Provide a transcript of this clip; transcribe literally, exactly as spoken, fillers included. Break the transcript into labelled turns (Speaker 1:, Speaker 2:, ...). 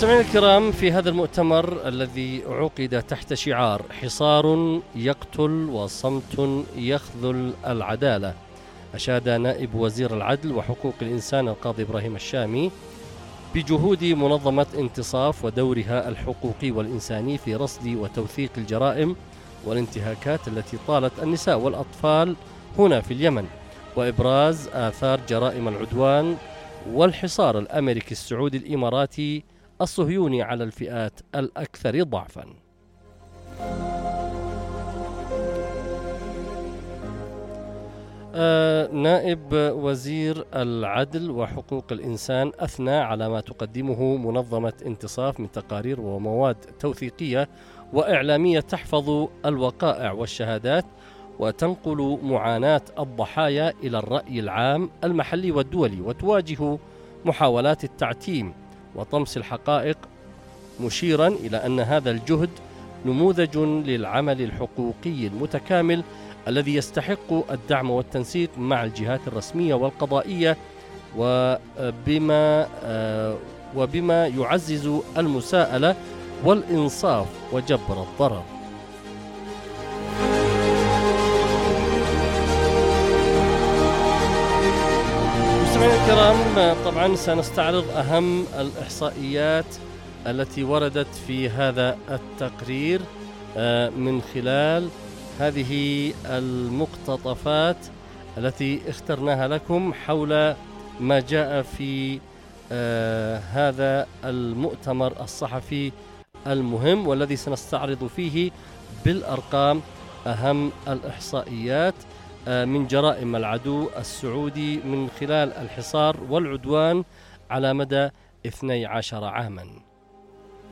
Speaker 1: مستمعينا الكرام، في هذا المؤتمر الذي عقد تحت شعار حصار يقتل وصمت يخذل العدالة، أشاد نائب وزير العدل وحقوق الإنسان القاضي إبراهيم الشامي بجهود منظمة انتصاف ودورها الحقوقي والإنساني في رصد وتوثيق الجرائم والانتهاكات التي طالت النساء والأطفال هنا في اليمن، وإبراز آثار جرائم العدوان والحصار الأمريكي السعودي الإماراتي الصهيوني على الفئات الأكثر ضعفاً. آه نائب وزير العدل وحقوق الإنسان أثنى على ما تقدمه منظمة انتصاف من تقارير ومواد توثيقية وإعلامية تحفظ الوقائع والشهادات وتنقل معاناة الضحايا إلى الرأي العام المحلي والدولي، وتواجه محاولات التعتيم وطمس الحقائق، مشيرا إلى أن هذا الجهد نموذج للعمل الحقوقي المتكامل الذي يستحق الدعم والتنسيق مع الجهات الرسمية والقضائية، وبما وبما يعزز المساءلة والإنصاف وجبر الضرر. مستمعينا الكرام، طبعا سنستعرض أهم الإحصائيات التي وردت في هذا التقرير من خلال هذه المقتطفات التي اخترناها لكم حول ما جاء في هذا المؤتمر الصحفي المهم، والذي سنستعرض فيه بالأرقام أهم الإحصائيات من جرائم العدو السعودي من خلال الحصار والعدوان على مدى اثني عشر عاماً.